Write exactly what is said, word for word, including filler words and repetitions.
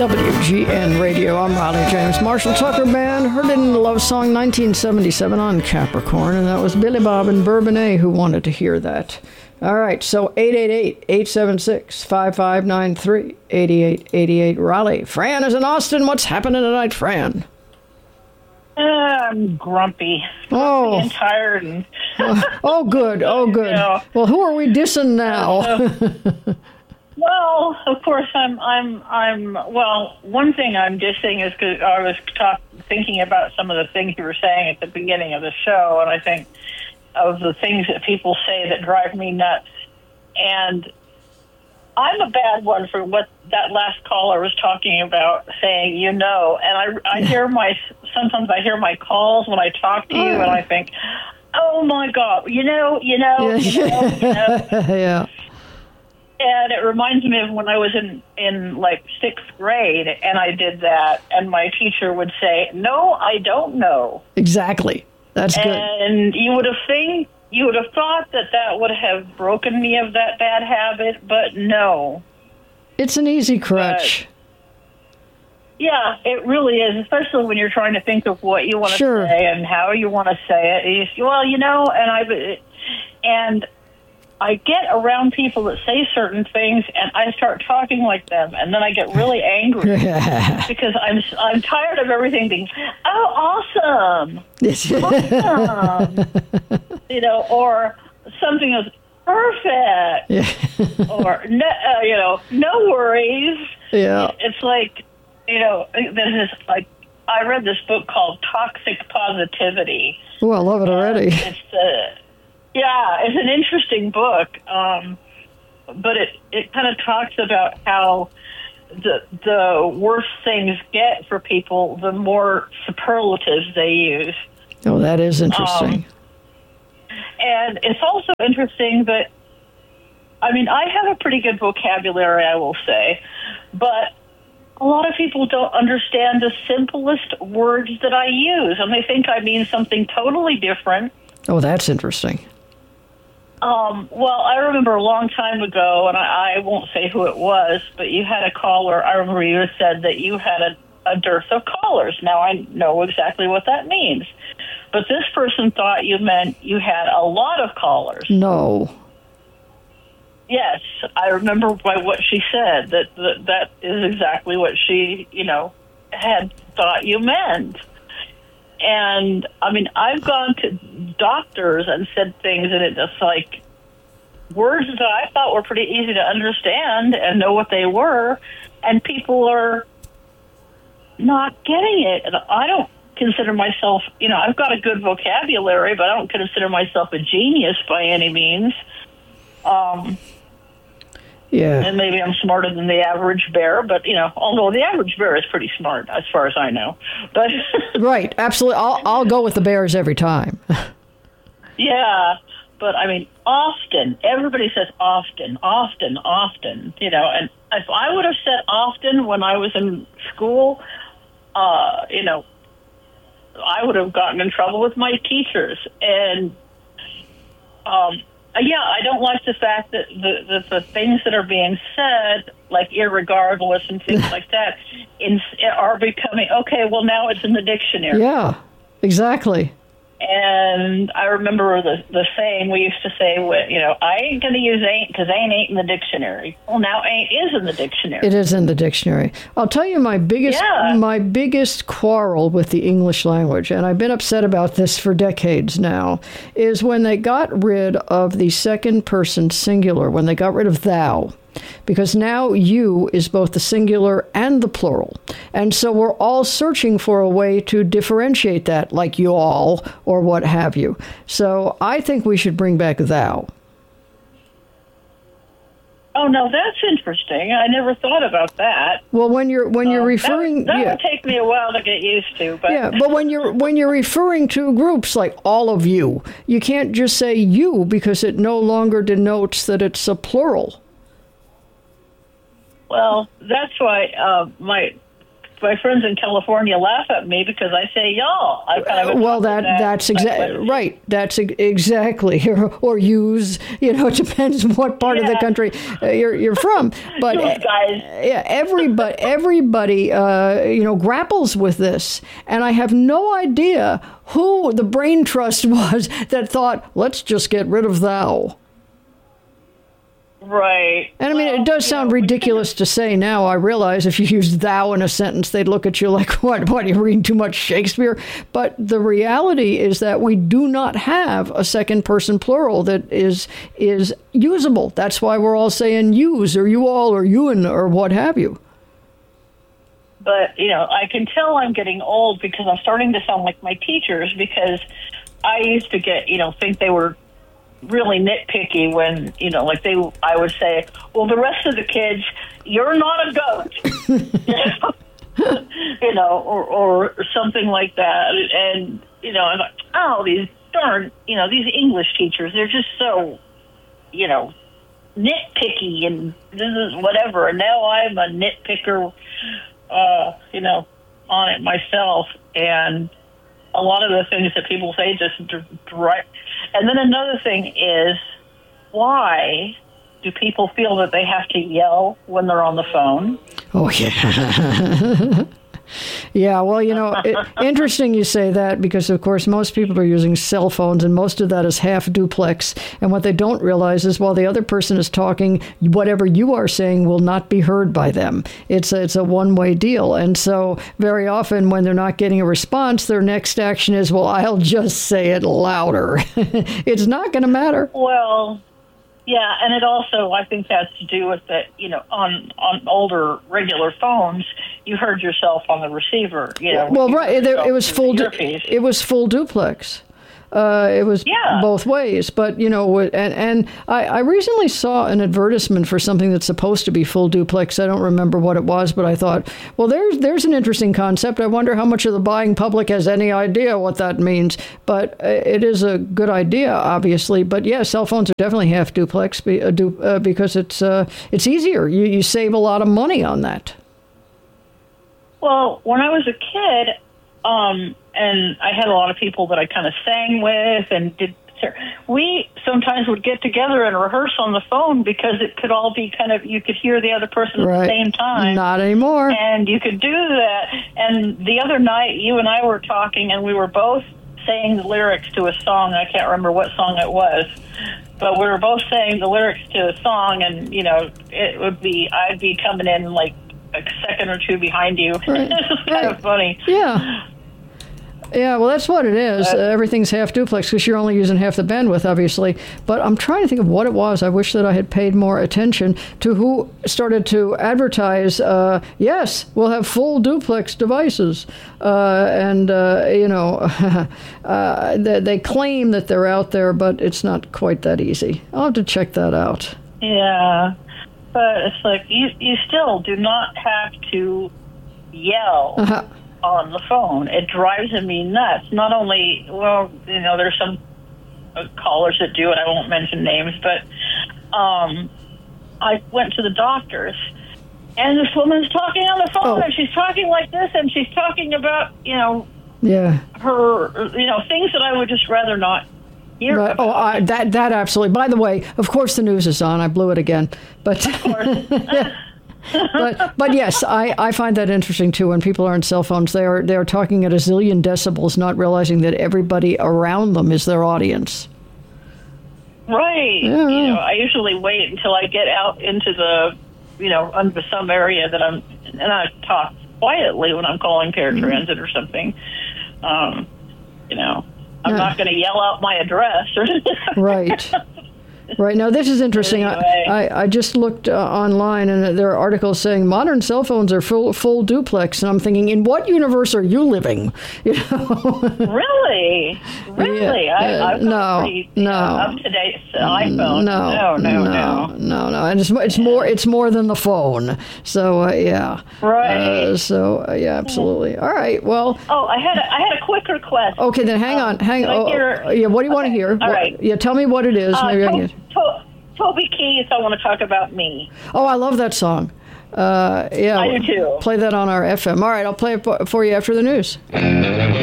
W G N Radio. I'm Riley James. Marshall Tucker Band heard it in the love song nineteen seventy-seven on Capricorn, and that was Billy Bob and Bourbonnais who wanted to hear that. All right, so eight eight eight, eight seven six, five five nine three, eight eight eight eight, Raleigh. Fran is in Austin. What's happening tonight, Fran? Uh, I'm grumpy. Oh. Grumpy and tired. And oh, oh, good. Oh, good. You know, well, who are we dissing now? uh, well, of course, I'm, I'm, I'm, well, one thing I'm dissing is because I was talk, thinking about some of the things you were saying at the beginning of the show, and I think of the things that people say that drive me nuts. And I'm a bad one for what that last caller was talking about, saying, you know, and I, I hear my, sometimes I hear my calls when I talk to you, and I think, oh my God, you know, you know, you know, you know. Yeah. And it reminds me of when I was in, in like sixth grade, and I did that, and my teacher would say, no, I don't know. Exactly. That's good. And you would have think, you would have thought that that would have broken me of that bad habit, but no. It's an easy crutch. But, yeah, it really is, especially when you're trying to think of what you want to sure. say and how you want to say it. You say, well, you know, and I and I get around people that say certain things, and I start talking like them, and then I get really angry because I'm I'm tired of everything being, oh, awesome, awesome, you know, or something is perfect, yeah. or no, uh, you know, no worries. Yeah, it's like, you know, there's this like I read this book called Toxic Positivity. Oh, I love it already. It's the Yeah, it's an interesting book, um, but it, it kind of talks about how the the worse things get for people, the more superlatives they use. Oh, that is interesting. Um, and it's also interesting that, I mean, I have a pretty good vocabulary, I will say, but a lot of people don't understand the simplest words that I use, and they think I mean something totally different. Oh, that's interesting. Um, well, I remember a long time ago, and I, I won't say who it was, but you had a caller. I remember you said that you had a, a dearth of callers. Now I know exactly what that means. But this person thought you meant you had a lot of callers. No. Yes, I remember by what she said, that that, that is exactly what she, you know, had thought you meant. And, I mean, I've gone to doctors and said things, and it's just like words that I thought were pretty easy to understand and know what they were, and people are not getting it. And I don't consider myself, you know, I've got a good vocabulary, but I don't consider myself a genius by any means. Um, yeah. And maybe I'm smarter than the average bear, but, you know, although the average bear is pretty smart as far as I know. But right, absolutely. I'll, I'll go with the bears every time. Yeah, but, I mean, often, everybody says often, often, often, you know, and if I would have said often when I was in school, uh, you know, I would have gotten in trouble with my teachers. And, um, yeah, I don't like the fact that the, the, the things that are being said, like irregardless and things like that, in, are becoming, okay, well, now it's in the dictionary. Yeah, exactly. And I remember the the saying we used to say, you know, I ain't going to use ain't because ain't ain't in the dictionary. Well, now ain't is in the dictionary. It is in the dictionary. I'll tell you my biggest yeah. my biggest quarrel with the English language, and I've been upset about this for decades now, is when they got rid of the second person singular, when they got rid of thou. Because now you is both the singular and the plural. And so we're all searching for a way to differentiate that, like y'all or what have you. So I think we should bring back thou. Oh, no, that's interesting. I never thought about that. Well, when you're when you're um, referring, that, that yeah. would take me a while to get used to. But yeah, but when you're when you're referring to groups like all of you, you can't just say you because it no longer denotes that it's a plural. Well, that's why uh, my my friends in California laugh at me because I say y'all. I kind of well, that, that that's exactly right. That's e- exactly or, or use. You know, it depends what part yeah. of the country uh, you're you're from. But Those guys. yeah, everybody everybody uh, you know grapples with this, and I have no idea who the brain trust was that thought, let's just get rid of thou. Right. And I mean, well, it does sound know, ridiculous to say now. I realize if you used thou in a sentence, they'd look at you like, what, what, are you reading too much Shakespeare? But the reality is that we do not have a second person plural that is is usable. That's why we're all saying use or you all or you and or what have you. But, you know, I can tell I'm getting old because I'm starting to sound like my teachers because I used to get, you know, think they were really nitpicky when, you know, like they, I would say, well, the rest of the kids, you're not a goat, you know, or, or something like that. And, you know, I'm like, oh, these darn, you know, these English teachers, they're just so, you know, nitpicky and this is whatever. And now I'm a nitpicker, uh, you know, on it myself. And a lot of the things that people say just drive. And then another thing is, why do people feel that they have to yell when they're on the phone? Oh, yeah. Yeah, well, you know, it, interesting you say that because, of course, most people are using cell phones and most of that is half duplex. And what they don't realize is while the other person is talking, whatever you are saying will not be heard by them. It's a, it's a one-way deal. And so very often when they're not getting a response, their next action is, well, I'll just say it louder. It's not going to matter. Well, yeah, and it also, I think, has to do with that, you know, on, on older regular phones, you heard yourself on the receiver, you know. Well, right, it, it was full du- it was full duplex. Uh, it was yeah. both ways, but you know, and and I, I recently saw an advertisement for something that's supposed to be full duplex. I don't remember what it was, but I thought, well, there's there's an interesting concept. I wonder how much of the buying public has any idea what that means. But it is a good idea, obviously. But yeah, cell phones are definitely half duplex be, uh, du, uh, because it's uh, it's easier. You you save a lot of money on that. Well, when I was a kid. Um, and I had a lot of people that I kind of sang with and did. We sometimes would get together and rehearse on the phone because it could all be kind of, you could hear the other person right. at the same time. Not anymore. And you could do that. And the other night, you and I were talking and we were both saying the lyrics to a song. I can't remember what song it was. But we were both saying the lyrics to a song and, you know, it would be, I'd be coming in like a second or two behind you. Right. It's kind right. of funny. Yeah. Yeah, well, that's what it is. Uh, Everything's half duplex because you're only using half the bandwidth, obviously. But I'm trying to think of what it was. I wish that I had paid more attention to who started to advertise, uh, yes, we'll have full duplex devices. Uh, and, uh, you know, uh, they, they claim that they're out there, but it's not quite that easy. I'll have to check that out. Yeah, but it's like you, you still do not have to yell. Uh-huh. On the phone. It drives me nuts. Not only, well, you know, there's some uh, callers that do it. I won't mention names, but um, I went to the doctor's, and this woman's talking on the phone, oh. and she's talking like this, and she's talking about, you know, yeah, her, you know, things that I would just rather not hear right. about. Oh, I, that that absolutely. By the way, of course, the news is on. I blew it again, but of course. yeah. but but yes, I, I find that interesting too. When people are on cell phones, they are they are talking at a zillion decibels, not realizing that everybody around them is their audience. Right. Yeah. You know, I usually wait until I get out into the, you know, under some area that I'm, and I talk quietly when I'm calling paratransit mm-hmm. or something. Um, you know, I'm yeah. not going to yell out my address. Right. Right. Now, this is interesting. Anyway. I, I, I just looked uh, online, and there are articles saying modern cell phones are full full duplex. And I'm thinking, in what universe are you living? You know? Really? Really? Yeah. I, Uh, I've got no. pretty, no. uh, up-to-date iPhone. No. No, no, no. no. No, no. And it's, it's, more, it's more than the phone. So, uh, yeah. Right. Uh, so, uh, yeah, absolutely. All right. Well. Oh, I had a, I had a quick request. Okay, then hang um, on. Hang on. Hear, oh, yeah, what do you okay. want to hear? All what, right. Yeah, tell me what it is. Uh, Maybe to- I can get... to- Toby Keith, I want to talk about me. Oh, I love that song. Uh, yeah, I do too. Play that on our F M. All right, I'll play it for you after the news.